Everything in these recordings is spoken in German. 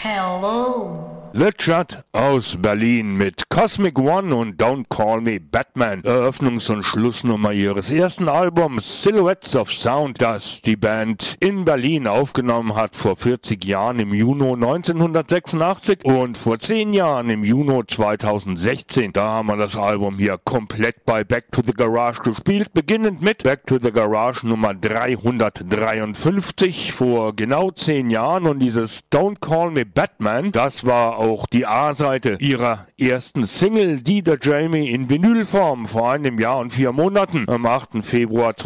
Hello. The Chud aus Berlin mit Cosmic One und Don't Call Me Batman, Eröffnungs- und Schlussnummer ihres ersten Albums Silhouettes of Sound, das die Band in Berlin aufgenommen hat vor 40 Jahren im Juni 1986 und vor 10 Jahren im Juni 2016. Da haben wir das Album hier komplett bei Back to the Garage gespielt, beginnend mit Back to the Garage Nummer 353 vor genau 10 Jahren, und dieses Don't Call Me Batman, das war auch die A-Seite ihrer ersten Single, die der Jamie in Vinylform vor einem Jahr und 4 Monaten am 8. Februar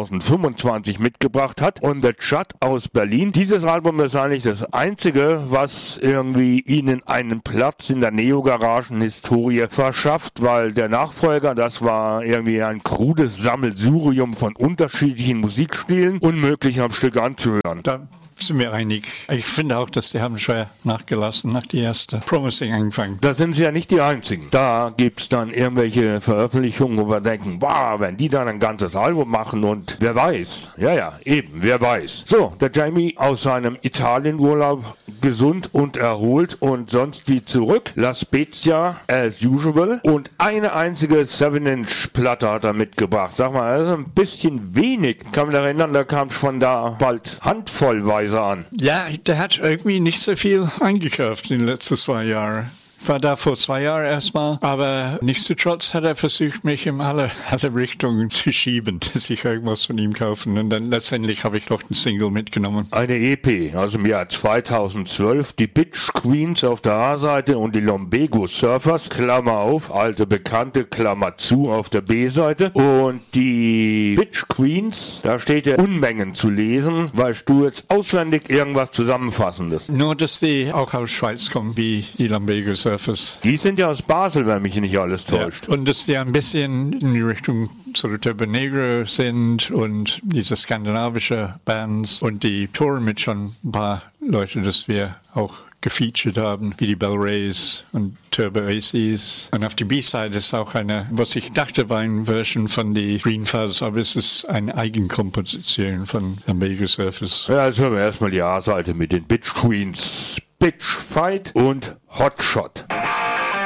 2025 mitgebracht hat. Und The Chud aus Berlin, dieses Album ist eigentlich das einzige, was irgendwie ihnen einen Platz in der Neo-Garagen-Historie verschafft, weil der Nachfolger, das war irgendwie ein krudes Sammelsurium von unterschiedlichen Musikstilen, unmöglich am Stück anzuhören. Da sind wir einig. Ich finde auch, dass die haben schwer nachgelassen nach der ersten Promising angefangen. Da sind sie ja nicht die einzigen. Da gibt's dann irgendwelche Veröffentlichungen, wo wir denken, wow, wenn die dann ein ganzes Album machen, und wer weiß. Ja, eben, wer weiß. So, der Jamie aus seinem Italienurlaub gesund und erholt und sonst wie zurück. La Spezia as usual. Und eine einzige 7-Inch-Platte hat er mitgebracht. Sag mal, das ist ein bisschen wenig. Ich kann mich erinnern, da kam es von da bald handvollweise an. Ja, der hat irgendwie nicht so viel eingekauft in den letzten 2 Jahren. War da vor 2 Jahren erstmal, aber nichtsdestotrotz hat er versucht, mich in alle Richtungen zu schieben, dass ich irgendwas von ihm kaufen. Und dann letztendlich habe ich noch einen Single mitgenommen. Eine EP aus dem Jahr 2012, die Bitch Queens auf der A-Seite und die Lumbago Surfers, Klammer auf, alte Bekannte, Klammer zu, auf der B-Seite. Und die Bitch Queens, da steht ja Unmengen zu lesen. Weißt du jetzt auswendig irgendwas Zusammenfassendes? Nur, dass die auch aus Schweiz kommen, wie die Lumbago Surfers. Die sind ja aus Basel, wenn mich nicht alles täuscht. Ja. Und dass die ein bisschen in die Richtung Turbo Negro sind und diese skandinavische Bands, und die touren mit schon ein paar Leute, dass wir auch gefeatured haben, wie die Bell Rays und Turbo Aces. Und auf die B-Side ist auch eine, was ich dachte, war eine Version von die Green Fuzz, aber es ist eine Eigenkomposition von Lumbago Surfers. Ja, jetzt hören wir erstmal die A-Seite mit den Bitch Queens, Bitch Fight und Hotshot.